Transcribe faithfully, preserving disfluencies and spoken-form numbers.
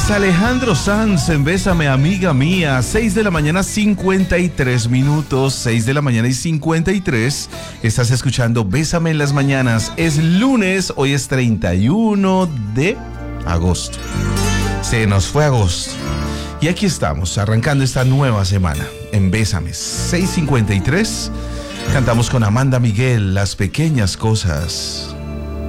Es Alejandro Sanz en Bésame, amiga mía. seis de la mañana, cincuenta y tres minutos. seis de la mañana y cincuenta y tres. Estás escuchando Bésame en las mañanas. Es lunes, hoy es treinta y uno de agosto. Se nos fue agosto. Y aquí estamos, arrancando esta nueva semana en Bésame. seis cincuenta y tres. Cantamos con Amanda Miguel, Las Pequeñas Cosas.